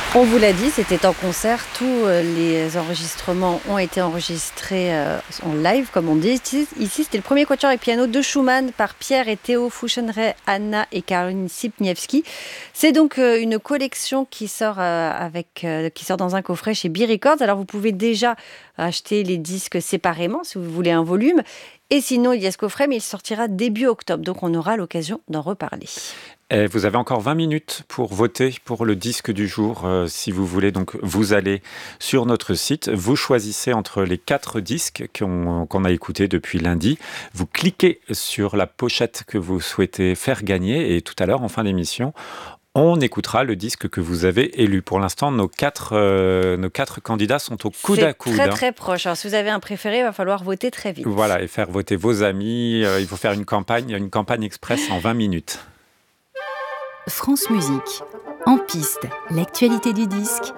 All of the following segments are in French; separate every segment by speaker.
Speaker 1: On vous l'a dit, c'était en concert. Tous les enregistrements ont été enregistrés en live, comme on dit. Ici, c'était le premier quatuor avec piano de Schumann par Pierre et Théo Fouchenray, Anna et Caroline Sipniewski. C'est donc une collection qui sort dans un coffret chez Be Records. Alors, vous pouvez déjà acheter les disques séparément si vous voulez un volume. Et sinon, il y a ce coffret, mais il sortira début octobre. Donc, on aura l'occasion d'en reparler.
Speaker 2: Et vous avez encore 20 minutes pour voter pour le disque du jour. Si vous voulez, donc, vous allez sur notre site, vous choisissez entre les 4 disques qu'on a écoutés depuis lundi. Vous cliquez sur la pochette que vous souhaitez faire gagner et tout à l'heure, en fin d'émission, on écoutera le disque que vous avez élu. Pour l'instant, nos quatre candidats sont au coude à coude.
Speaker 1: C'est très très proche. Alors, si vous avez un préféré, il va falloir voter très vite.
Speaker 2: Voilà, et faire voter vos amis. Il faut faire une campagne express en 20 minutes.
Speaker 3: France Musique, en piste, l'actualité du disque.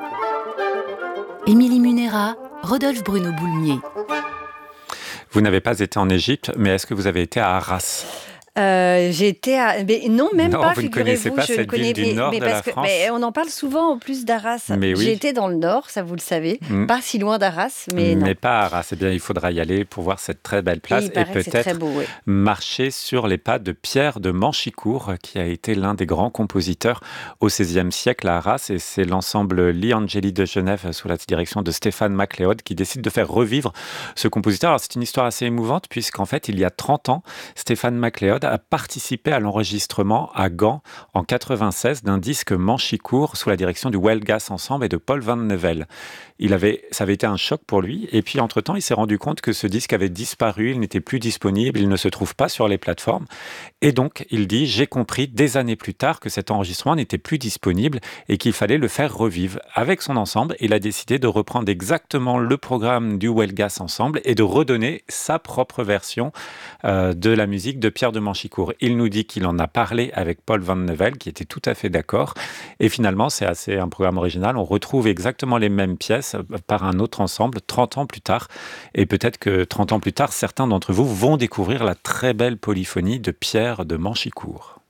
Speaker 3: Émilie Munera, Rodolphe Bruno Boulmier.
Speaker 2: Vous n'avez pas été en Égypte, mais est-ce que vous avez été à Arras ?
Speaker 1: J'ai été à... Mais non, même pas,
Speaker 2: vous ne connaissez pas cette ville du nord de la France.
Speaker 1: Mais on en parle souvent en plus d'Arras.
Speaker 2: Mais oui.
Speaker 1: J'ai été dans le nord, ça vous le savez. Pas si loin d'Arras, mais non.
Speaker 2: Mais pas à Arras. Eh bien, il faudra y aller pour voir cette très belle place et peut-être marcher sur les pas de Pierre de Manchicourt, qui a été l'un des grands compositeurs au XVIe siècle à Arras. Et c'est l'ensemble Lee Angeli de Genève, sous la direction de Stéphane MacLeod, qui décide de faire revivre ce compositeur. Alors, c'est une histoire assez émouvante, puisqu'en fait, il y a 30 ans, Stéphane MacLeod a participé à l'enregistrement à Gand en 96 d'un disque Manchicourt sous la direction du Welgas Ensemble et de Paul Van Nevel. Ça avait été un choc pour lui et puis entre-temps il s'est rendu compte que ce disque avait disparu, il n'était plus disponible, il ne se trouve pas sur les plateformes et donc il dit j'ai compris des années plus tard que cet enregistrement n'était plus disponible et qu'il fallait le faire revivre. Avec son ensemble, il a décidé de reprendre exactement le programme du Welgas Ensemble et de redonner sa propre version de la musique de Pierre de Manchicourt. Il nous dit qu'il en a parlé avec Paul Van Nevel, qui était tout à fait d'accord. Et finalement, c'est un programme original. On retrouve exactement les mêmes pièces par un autre ensemble 30 ans plus tard. Et peut-être que 30 ans plus tard, certains d'entre vous vont découvrir la très belle polyphonie de Pierre de Manchicourt.